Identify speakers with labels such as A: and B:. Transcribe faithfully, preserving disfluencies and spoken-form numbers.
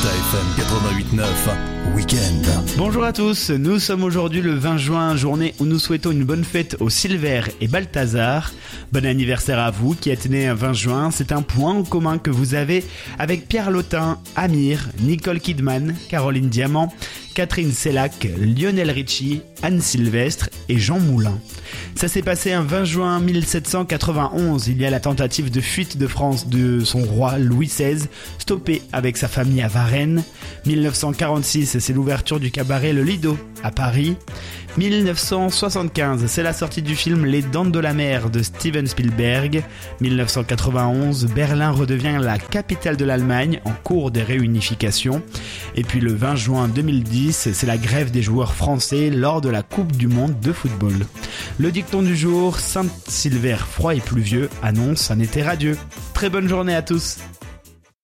A: Delta F M quatre-vingt-huit neuf, Week-end.
B: Bonjour à tous, nous sommes aujourd'hui le vingt juin, journée où nous souhaitons une bonne fête aux Silver et Balthazar. Bon anniversaire à vous qui êtes nés un vingt juin, c'est un point en commun que vous avez avec Pierre Lotin, Amir, Nicole Kidman, Caroline Diamant, Catherine Sellac, Lionel Richie, Anne Sylvestre et Jean Moulin. Ça s'est passé un vingt juin mille sept cent quatre-vingt-onze, il y a la tentative de fuite de France de son roi Louis seize, stoppé avec sa famille à Varennes. mille neuf cent quarante-six, c'est l'ouverture du cabaret Le Lido à Paris. mille neuf cent soixante-quinze, c'est la sortie du film Les Dents de la Mer de Steven Spielberg. mille neuf cent quatre-vingt-onze, Berlin redevient la capitale de l'Allemagne en cours de réunification. Et puis le vingt juin deux mille dix, c'est la grève des joueurs français lors de la Coupe du Monde de football. Le dicton du jour, Saint-Silver froid et pluvieux annonce un été radieux. Très bonne journée à tous.